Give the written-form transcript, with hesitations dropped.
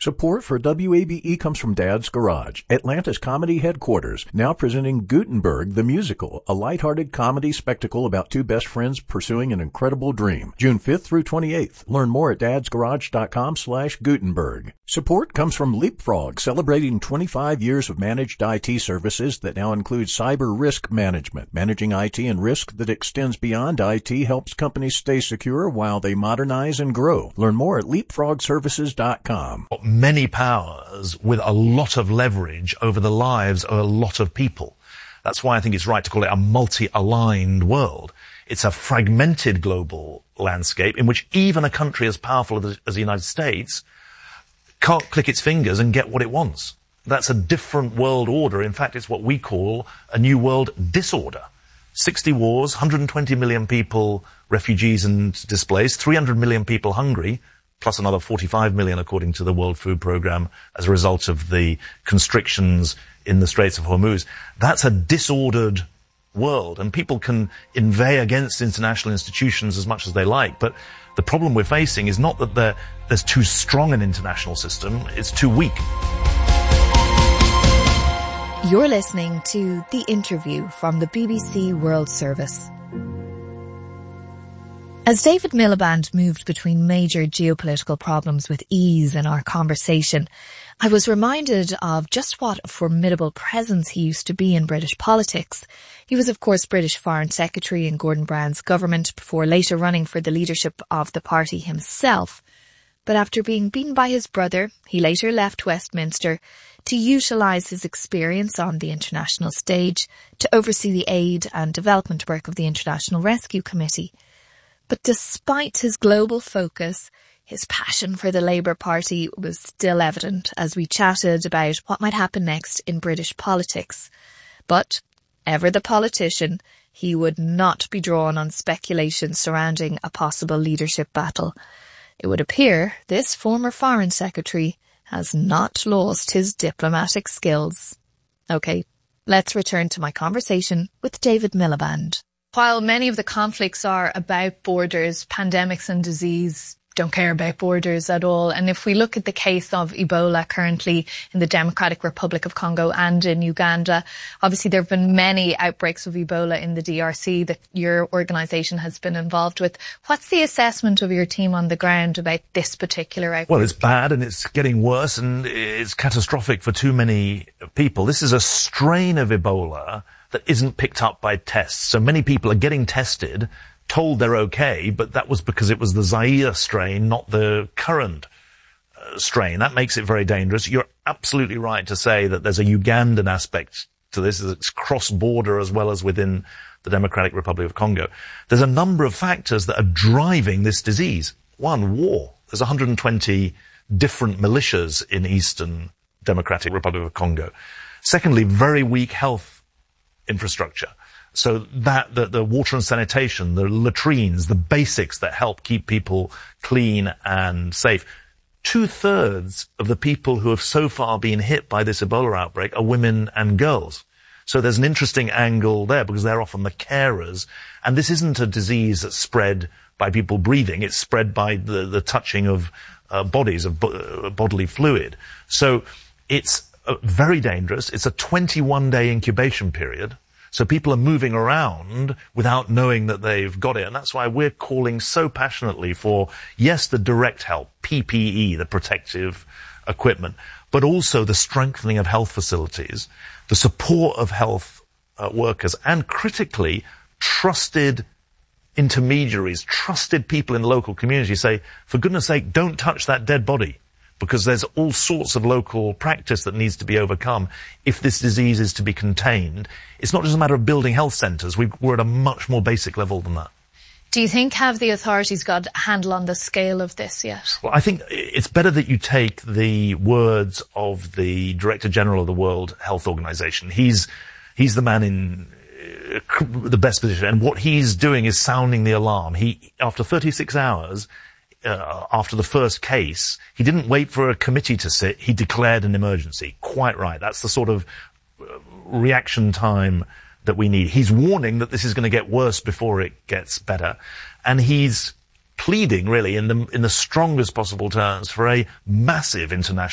Support for WABE comes from Dad's Garage, Atlanta's comedy headquarters, now presenting Gutenberg the Musical, a lighthearted comedy spectacle about two best friends pursuing an incredible dream. June 5th through 28th. Learn more at dadsgarage.com/Gutenberg. Support comes from Leapfrog, celebrating 25 years of managed IT services that now include cyber risk management. Managing IT and risk that extends beyond IT helps companies stay secure while they modernize and grow. Learn more at leapfrogservices.com. Many powers with a lot of leverage over the lives of a lot of people. That's why I think it's right to call it a multi-aligned world. It's a fragmented global landscape in which even a country as powerful as the United States can't click its fingers and get what it wants. That's a different world order. In fact, it's what we call a new world disorder. 60 wars, 120 million people refugees and displaced, 300 million people hungry, plus another 45 million according to the World Food Programme as a result of the constrictions in the Straits of Hormuz. That's a disordered world, and people can inveigh against international institutions as much as they like, but the problem we're facing is not that there's too strong an international system, it's too weak. You're listening to The Interview from the BBC World Service. As David Miliband moved between major geopolitical problems with ease in our conversation, I was reminded of just what a formidable presence he used to be in British politics. He was, of course, British Foreign Secretary in Gordon Brown's government before later running for the leadership of the party himself. But after being beaten by his brother, he later left Westminster to utilise his experience on the international stage to oversee the aid and development work of the International Rescue Committee. But despite his global focus, his passion for the Labour Party was still evident as we chatted about what might happen next in British politics. But, ever the politician, he would not be drawn on speculation surrounding a possible leadership battle. It would appear this former Foreign Secretary has not lost his diplomatic skills. OK, let's return to my conversation with David Miliband. While many of the conflicts are about borders, pandemics and disease don't care about borders at all. And if we look at the case of Ebola currently in the Democratic Republic of Congo and in Uganda, obviously there have been many outbreaks of Ebola in the DRC that your organisation has been involved with. What's the assessment of your team on the ground about this particular outbreak? Well, it's bad and it's getting worse and it's catastrophic for too many people. This is a strain of Ebola that isn't picked up by tests. So many people are getting tested, told they're okay, but that was because it was the Zaire strain, not the current strain. That makes it very dangerous. You're absolutely right to say that there's a Ugandan aspect to this. It's cross-border as well as within the Democratic Republic of Congo. There's a number of factors that are driving this disease. One, war. There's 120 different militias in Eastern Democratic Republic of Congo. Secondly, very weak health infrastructure. So that the water and sanitation, the latrines, the basics that help keep people clean and safe. 2/3 of the people who have so far been hit by this Ebola outbreak are women and girls. So there's an interesting angle there because they're often the carers. And this isn't a disease that's spread by people breathing. It's spread by the touching of bodies, of bodily fluid. So it's very dangerous. It's a 21-day incubation period. So people are moving around without knowing that they've got it. And that's why we're calling so passionately for, yes, the direct help, PPE, the protective equipment, but also the strengthening of health facilities, the support of health workers, and critically, trusted intermediaries, trusted people in the local community say, for goodness sake, don't touch that dead body. Because there's all sorts of local practice that needs to be overcome if this disease is to be contained. It's not just a matter of building health centres. We're at a much more basic level than that. Do you think have the authorities got a handle on the scale of this yet? Well, I think it's better that you take the words of the Director General of the World Health Organization. He's the man in the best position, and what he's doing is sounding the alarm. After 36 hours, after the first case, he didn't wait for a committee to sit. He declared an emergency. Quite right. That's the sort of reaction time that we need. He's warning that this is going to get worse before it gets better. And he's pleading, really, in the strongest possible terms for a massive international